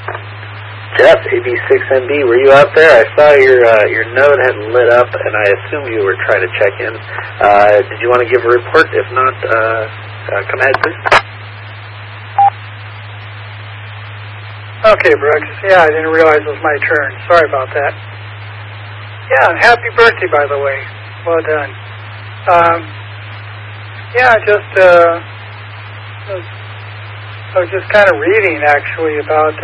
Jeff, AB6MB, were you out there? I saw your node had lit up, and I assume you were trying to check in. Did you want to give a report? If not, come ahead, please. Okay, Brooks. Yeah, I didn't realize it was my turn. Sorry about that. Yeah, happy birthday, by the way. Well done. I was just kind of reading, actually, about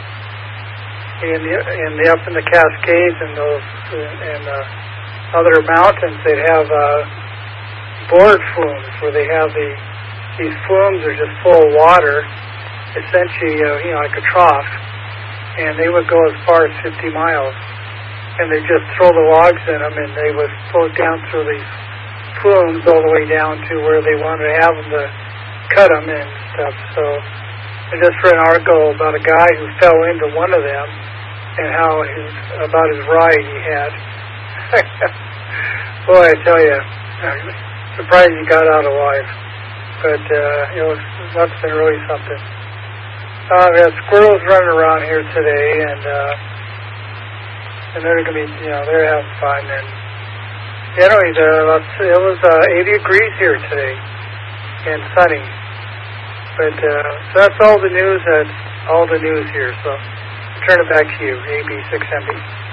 up in the Cascades and those and other mountains, they have board flumes where they have these flumes are just full of water, essentially, like a trough, and they would go as far as 50 miles, and they just throw the logs in them, and they would float down through these flumes all the way down to where they wanted to have them to cut them and stuff. So I just read an article about a guy who fell into one of them and about his ride he had. Boy, I tell you, I'm surprised he got out alive. But that's been really something. We had squirrels running around here today, and they're going to be, they're having fun. And anyway, it was 80 degrees here today and sunny. But so that's all the news. That's all the news here. So I'll turn it back to you, AB6MB.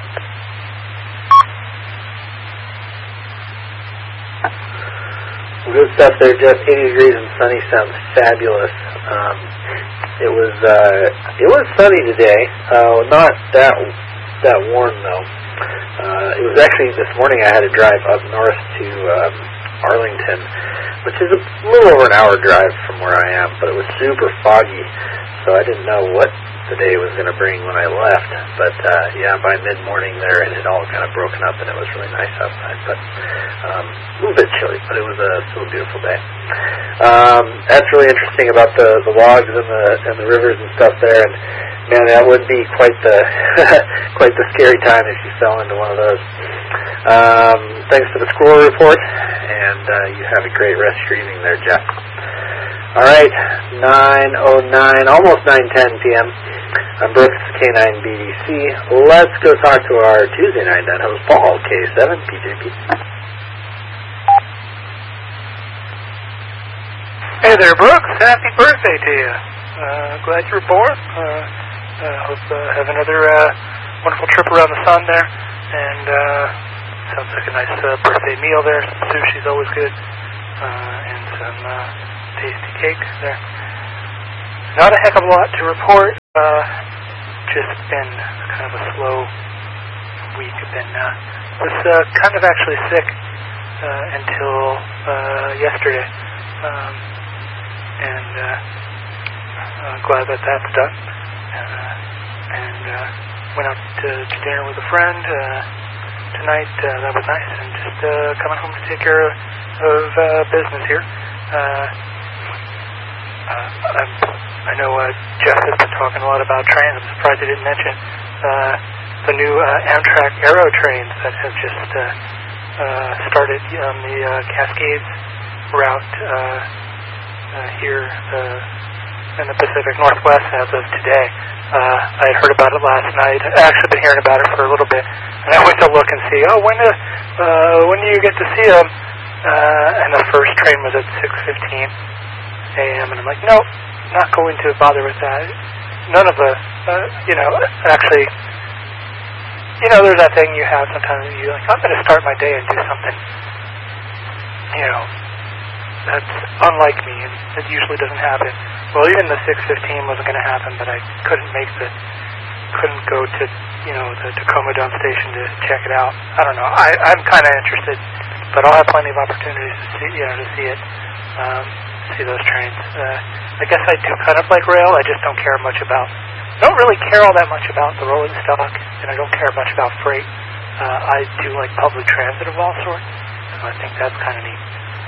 Good stuff there, Jeff. 80 degrees and sunny sounds fabulous. It was sunny today. Not that warm though. It was actually this morning. I had to drive up north to Arlington, which is a little over an hour drive from where I am, but it was super foggy, so I didn't know what the day was going to bring when I left. But by mid-morning there, it had all kind of broken up, and it was really nice outside, but a little bit chilly, but it was still a beautiful day. That's really interesting about the logs and the rivers and stuff there, and man, that would be quite the quite the scary time if you fell into one of those. Thanks for the squirrel report, and you have a great rest of your evening there, Jeff. All right, 9:09, almost 9:10 p.m. I'm Brooks, K9BDC. Let's go talk to our Tuesday night then host, Paul, K7, PJP. Hey there, Brooks. Happy birthday to you. Glad you were born. Hope have another wonderful trip around the sun there. And sounds like a nice birthday meal there. Some sushi's always good. And some tasty cake there. Not a heck of a lot to report. Just been kind of a slow week. Was kind of actually sick until yesterday. Glad that that's done. Went out to dinner with a friend tonight. That was nice. And just coming home to take care of business here. I know Jeff has been talking a lot about trains. I'm surprised he didn't mention the new Amtrak Aero trains that have just started on the Cascades route here in the Pacific Northwest as of today. I had heard about it last night. I've actually been hearing about it for a little bit, and I went to look and see, when do you get to see them? And the first train was at 6:15 a.m., and I'm like, nope, not going to bother with that. None of the, actually, there's that thing you have sometimes that you're like, I'm going to start my day and do something, that's unlike me, and it usually doesn't happen. Well, even the 6:15 wasn't going to happen, but I couldn't go to, the Tacoma Dome station to check it out. I don't know. I'm kind of interested, but I'll have plenty of opportunities to see it, see those trains. I guess I do kind of like rail. I just don't really care all that much about the rolling stock, and I don't care much about freight. I do like public transit of all sorts, so I think that's kind of neat.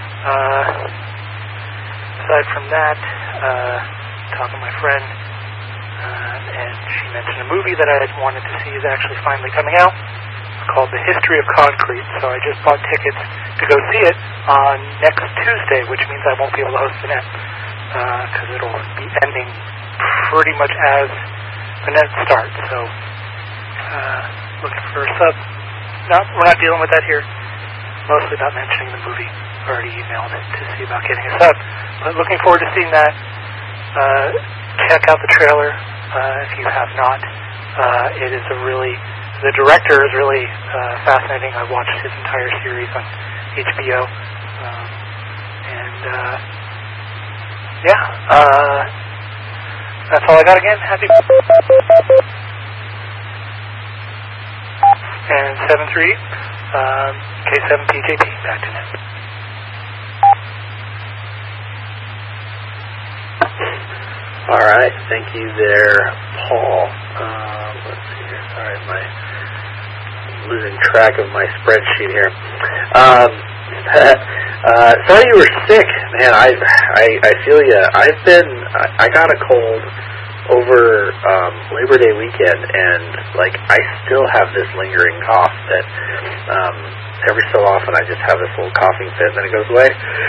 Aside from that, talking to my friend, and she mentioned a movie that I had wanted to see is actually finally coming out. It's called The History of Concrete, so I just bought tickets to go see it on next Tuesday, which means I won't be able to host the net, because it'll be ending pretty much as when that starts. So looking for a sub. We're not dealing with that here. Mostly about mentioning the movie. Already emailed to see about getting a sub. But looking forward to seeing that. Check out the trailer if you have not. It is the director is really fascinating. I watched his entire series on HBO. That's all I got again. Happy. And 7-3, K7PJP, back to net. All right, thank you there, Paul. Let's see here. Sorry, I'm losing track of my spreadsheet here. Sorry you were sick, man. I feel you. I got a cold over Labor Day weekend, and I still have this lingering cough that every so often I just have this little coughing fit, and then it goes away.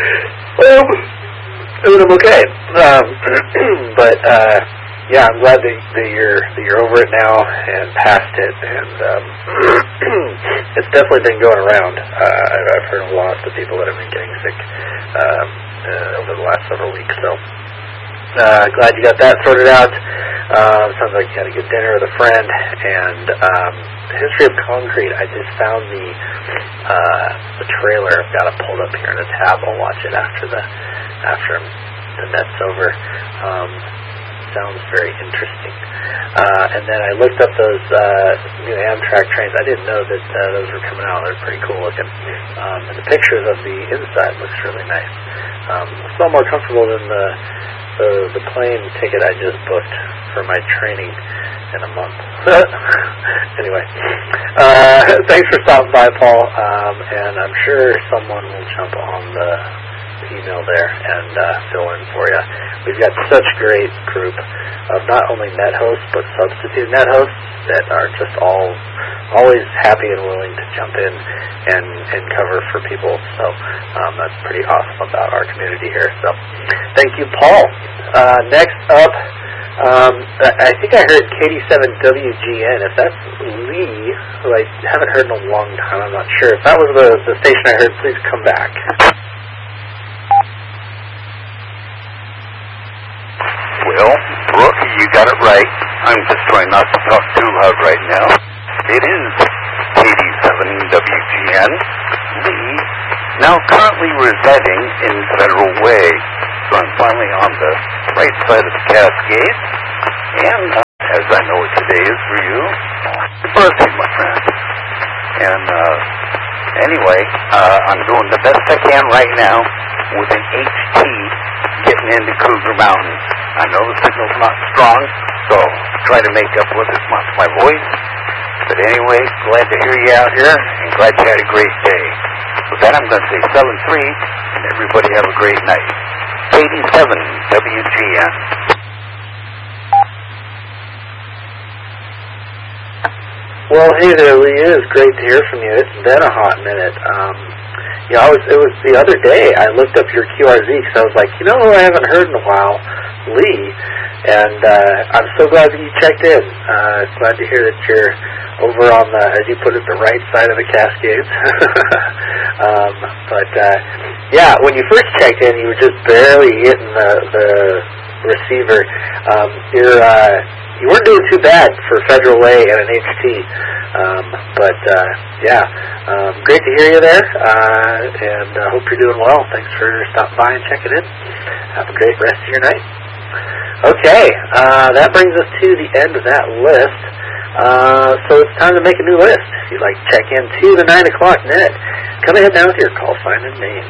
And I'm okay. But I'm glad that you're over it now and past it, and it's definitely been going around. I've heard of lots of people that have been getting sick over the last several weeks, so glad you got that sorted out. Sounds like you had a good dinner with a friend. And History of Concrete, I just found the trailer. I've got it pulled up here in a tab. I'll watch it after the net's over. Sounds very interesting. And then I looked up those new Amtrak trains. I didn't know that those were coming out. They're pretty cool looking. And the pictures of the inside looks really nice. It's a lot more comfortable than the plane ticket I just booked for my training in a month. Anyway, thanks for stopping by, Paul. And I'm sure someone will jump on the email there and fill in for you. We've got such a great group of not only net hosts but substitute net hosts that are just always happy and willing to jump in and cover for people. So that's pretty awesome about our community here. So thank you, Paul. Next up, I think I heard KD7WGN. If that's Lee, who I haven't heard in a long time, I'm not sure. If that was the station I heard, please come back. Well, Brooke, you got it right. I'm just trying not to talk too loud right now. It is KD7WGN, Lee, now currently residing in Federal Way. So I'm finally on the right side of the Cascades. And as I know today is for you, your birthday, my friend. And anyway, I'm doing the best I can right now with an HT getting into Cougar Mountain. I know the signal's not strong, so try to make up with as much my voice. But anyway, glad to hear you out here, and glad you had a great day. With that, I'm going to say 7-3, and everybody have a great night. KD7WGN. Well, hey there, Lee. It is great to hear from you. It's been a hot minute. It was the other day I looked up your QRZ because I was like, who I haven't heard in a while? Lee. And I'm so glad that you checked in. Glad to hear that you're over on the, as you put it, the right side of the Cascades. When you first checked in, you were just barely hitting the receiver. You weren't doing too bad for Federal Way and an HT. Great to hear you there, and I hope you're doing well. Thanks for stopping by and checking in. Have a great rest of your night. Okay, that brings us to the end of that list. So it's time to make a new list. If you'd like to check in to the 9 o'clock net, come ahead down with your call sign and name.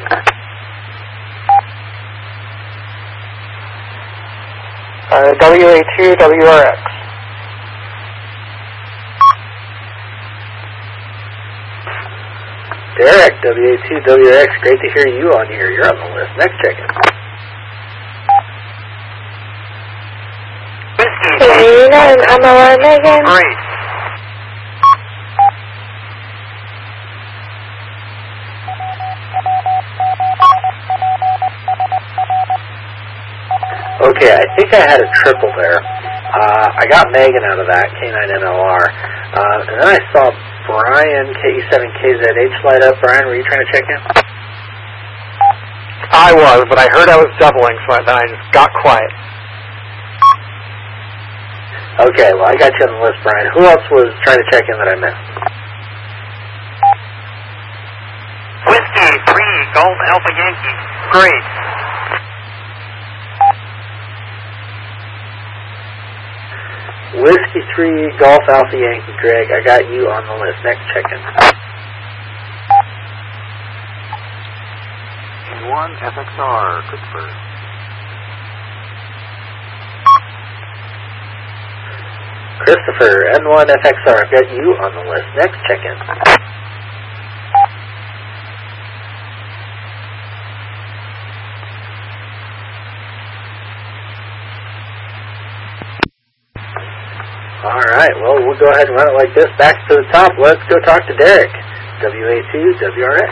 WA2WRX. Derek, WA2WRX, great to hear you on here. You're on the list. Next check-in. Serena and MLR Megan. Great. Okay, I think I had a triple there. I got Megan out of that, K9NLR. And then I saw Brian, KE7KZH, light up. Brian, were you trying to check in? I was, but I heard I was doubling, so then I just got quiet. Okay, well, I got you on the list, Brian. Who else was trying to check in that I missed? Whiskey 3 Golf Alpha Yankee. Great. Whiskey 3 Golf Alpha Yankee, Greg. I got you on the list. Next check-in. N1 FXR, Christopher. Christopher, N1 FXR. I've got you on the list. Next check-in. All right, well, we'll go ahead and run it like this. Back to the top. Let's go talk to Derek. WA2 WRX.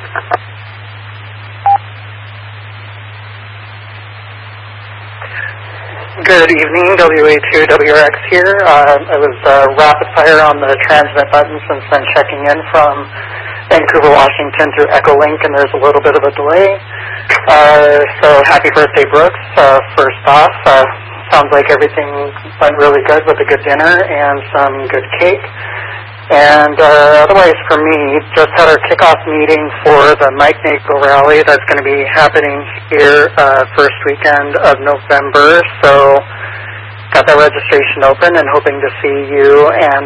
Good evening, WA2 WRX here. I was rapid fire on the transmit button since then checking in from Vancouver, Washington through Echolink, and there's a little bit of a delay. So happy birthday, Brooks. First off, sounds like everything went really good with a good dinner and some good cake. And otherwise for me, just had our kickoff meeting for the Mike Nagel rally that's going to be happening here first weekend of November. So got that registration open and hoping to see you and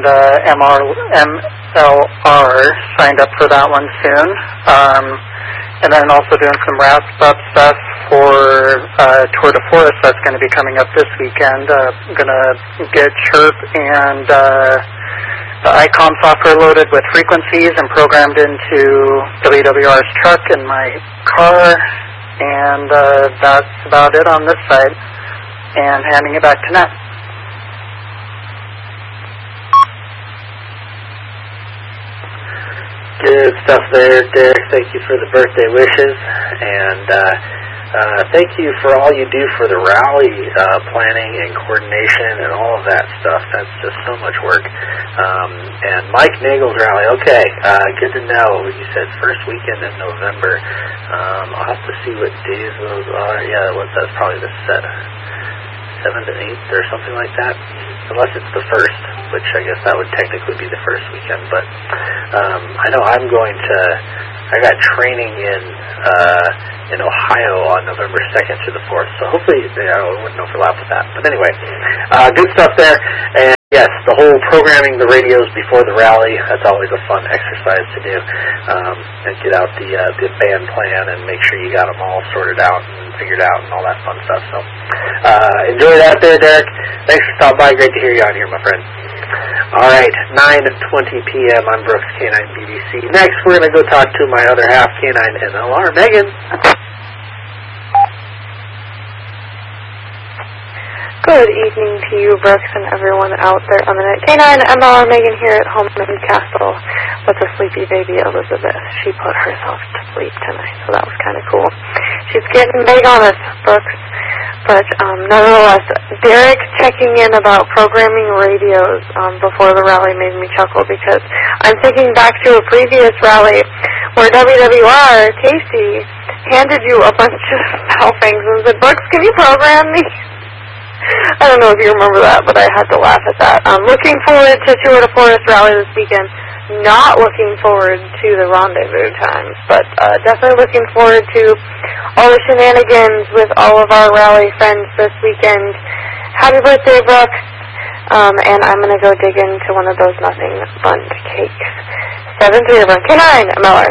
MLR signed up for that one soon. And then also doing some wrap-up stuff for Tour de Force that's going to be coming up this weekend. Going to get Chirp and the ICOM software loaded with frequencies and programmed into WWR's truck in my car. And that's about it on this side. And handing it back to Nat. Good stuff there, Derek. Thank you for the birthday wishes, and thank you for all you do for the rally planning and coordination and all of that stuff. That's just so much work. And Mike Nagel's rally, okay, good to know. You said first weekend in November. I'll have to see what days those are. Yeah, that's probably the 7th and 8th or something like that. Unless it's the first, which I guess that would technically be the first weekend. But I know I got training in Ohio on November 2nd through the 4th, so hopefully it wouldn't overlap with that. But anyway, good stuff there. And yes, the whole programming the radios before the rally, that's always a fun exercise to do. And get out the band plan and make sure you got them all sorted out and figured out and all that fun stuff. So enjoy that there, Derek. Thanks for stopping by. Great to hear you on here, my friend. All right, 9:20 p.m. I'm Brooks, K9BBC. Next, we're going to go talk to my other half, K9NLR, Megan. Good evening to you, Brooks, and everyone out there on the net. K9MLR Megan here at home in Castle with the sleepy baby Elizabeth. She put herself to sleep tonight, so that was kind of cool. She's getting big on us, Brooks. But nonetheless, Derek checking in about programming radios before the rally made me chuckle because I'm thinking back to a previous rally where WWR, Casey, handed you a bunch of spell things and said, Brooks, can you program me? I don't know if you remember that, but I had to laugh at that. Looking forward to Tour de Force rally this weekend. Not looking forward to the rendezvous times, but definitely looking forward to all the shenanigans with all of our rally friends this weekend. Happy birthday, Brooks. And I'm going to go dig into one of those nothing bundt cakes. 7-3 everyone. K9, MLR.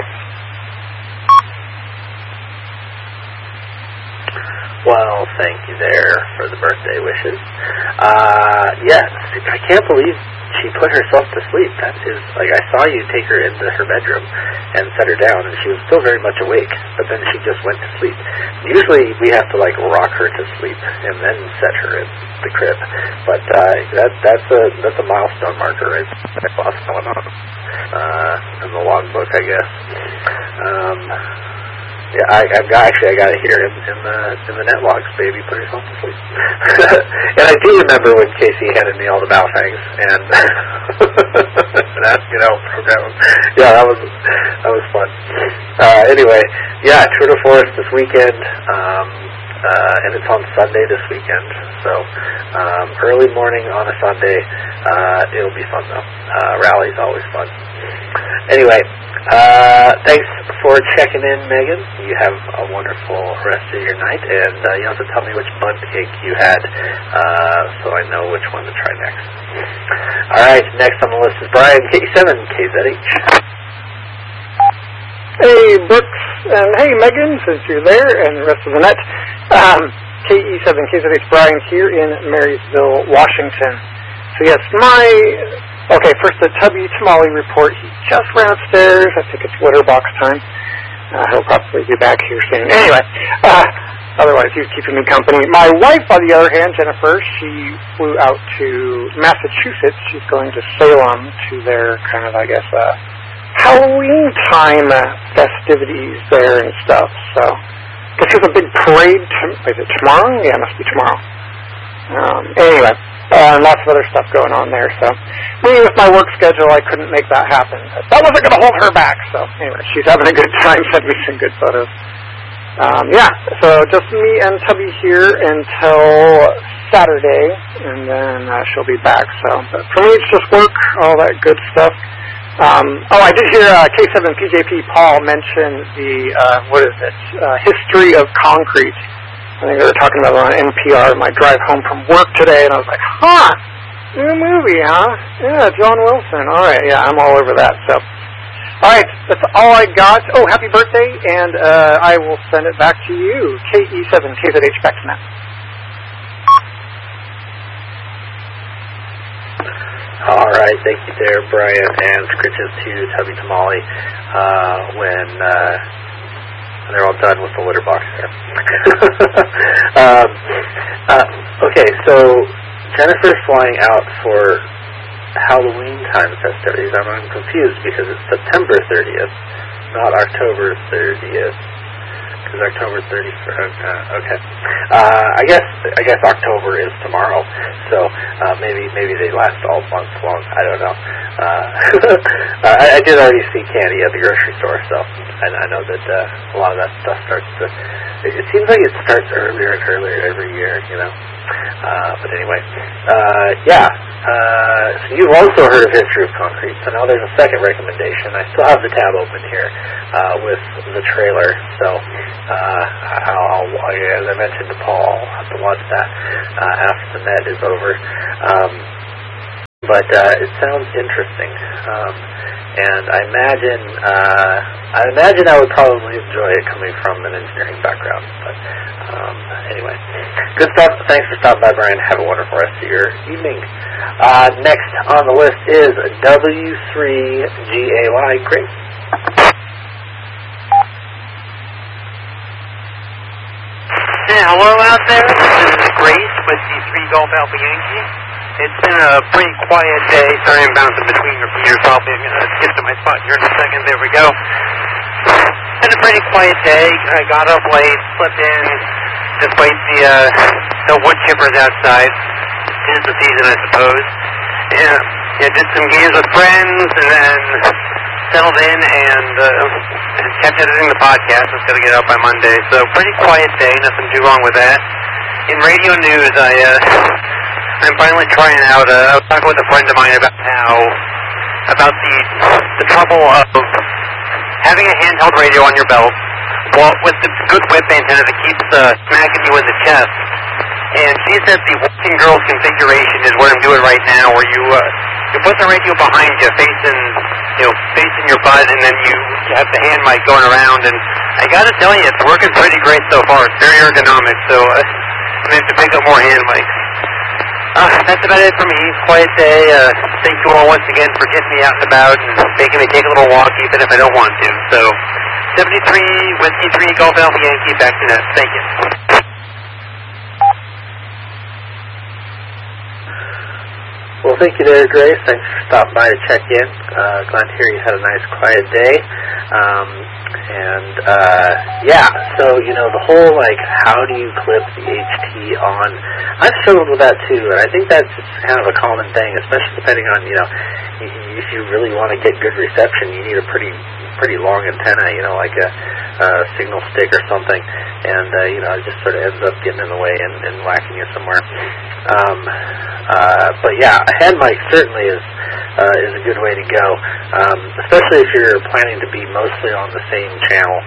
Well, thank you there for the birthday wishes. Yes, I can't believe she put herself to sleep. That is, like, I saw you take her into her bedroom and set her down, and she was still very much awake, but then she just went to sleep. Usually we have to, like, rock her to sleep and then set her in the crib. But that's a milestone marker, right? That's what's going on in the logbook, I guess. Yeah, I got it here in the net logs, baby. Put yourself to sleep. And I do remember when Casey handed me all the Baofangs and asked me to help program them. Yeah, that was fun. Anyway, yeah, Tour de Force this weekend, and it's on Sunday this weekend. So early morning on a Sunday. It'll be fun though. Rally's always fun. Anyway. Thanks for checking in, Megan. You have a wonderful rest of your night, and you have to tell me which bun cake you had, so I know which one to try next. All right, next on the list is Brian, K7, KZH. Hey, Brooks, and hey, Megan, since you're there, and the rest of the net. KE7, KZH, Brian here in Marysville, Washington. So yes, okay, first the Tubby Tamale report. He just ran upstairs. I think it's litter box time. He'll probably be back here soon. Anyway, otherwise he's keeping me company. My wife, on the other hand, Jennifer, she flew out to Massachusetts. She's going to Salem to their kind of, I guess, Halloween time festivities there and stuff. So, I guess there's a big parade. Is it tomorrow? Yeah, it must be tomorrow. Anyway. And lots of other stuff going on there. So, me with my work schedule, I couldn't make that happen. That wasn't going to hold her back. So, anyway, she's having a good time. Sent me some good photos. Yeah, so just me and Tubby here until Saturday, and then she'll be back. So, but for me, it's just work, all that good stuff. I did hear K7 PJP Paul mention the, history of concrete. I think they were talking about it on NPR, my drive home from work today, and I was like, new movie, huh? Yeah, John Wilson. All right, yeah, I'm all over that. So, all right, that's all I got. Oh, happy birthday, and I will send it back to you. KE7, KZH, back to Matt. All right, thank you there, Brian, and scritches to Tubby Tamale when they're all done with the litter box there. Okay, so Jennifer's flying out for Halloween time festivities. I'm confused because it's September 30th, not October 30th. Because October 31st. Okay. I guess October is tomorrow. So maybe they last all month long. I don't know. I did already see candy at the grocery store, so I know that a lot of that stuff starts to. It seems like it starts earlier and earlier every year, you know. But anyway, yeah. So you've also heard of History of Concrete. So now there's a second recommendation. I still have the tab open here with the trailer. So as I mentioned to Paul, I'll have to watch that after the net is over. But it sounds interesting. And I imagine I would probably enjoy it coming from an engineering background. But anyway, good stuff. Thanks for stopping by, Brian. Have a wonderful rest of your evening. Next on the list is W3GAY. Great. Hey, hello out there. This is Grace with the 3 Golf Alpha Yankee. It's been a pretty quiet day. Sorry I'm bouncing between computers. Probably I'm going to get to my spot here in a second. There we go. It's been a pretty quiet day. I got up late, slept in, despite the wood chippers outside. It's the season, I suppose. Yeah, did some games with friends, and then settled in and kept editing the podcast. It's going to get out by Monday. So pretty quiet day. Nothing too wrong with that. In radio news, I'm finally trying out. I was talking with a friend of mine about the trouble of having a handheld radio on your belt, with the good whip antenna that keeps smacking you in the chest. And she said the working girl's configuration is what I'm doing right now, where you put the radio behind you, facing your butt, and then you have the hand mic going around. And I got to tell you, it's working pretty great so far. It's very ergonomic, so I'm going to have to pick up more hand mics. That's about it for me. Quiet day. Thank you all once again for getting me out and about and making me take a little walk even if I don't want to. So, 73 Whiskey 3 Golf Alpha Yankee, back to net. Thank you. Well, thank you there, Grace. Thanks for stopping by to check in. Glad to hear you had a nice, quiet day. So, the whole, how do you clip the HT on? I've struggled with that, too, and I think that's just kind of a common thing, especially depending on, if you really want to get good reception, you need a pretty long antenna, like a signal stick or something, and, it just sort of ends up getting in the way and whacking you somewhere. But yeah, a head mic certainly is a good way to go, especially if you're planning to be mostly on the same channel.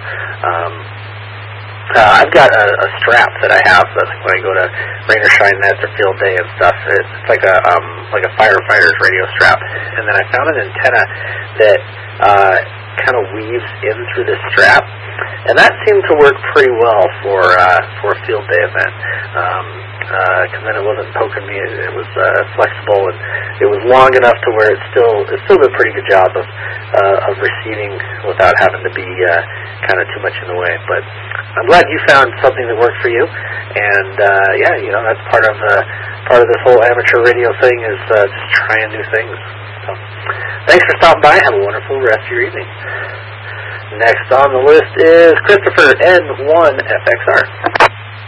I've got a strap that I have that when I go to rain or shine nets or field day and stuff. It's like a firefighter's radio strap, and then I found an antenna that kind of weaves in through the strap, and that seemed to work pretty well for a field day event. Because then it wasn't poking me. It was flexible, and it was long enough to where it still did a pretty good job of receiving without having to be kind of too much in the way. But I'm glad you found something that worked for you, and that's part of this whole amateur radio thing is just trying new things. So, thanks for stopping by. Have a wonderful rest of your evening. Next on the list is Christopher N1FXR.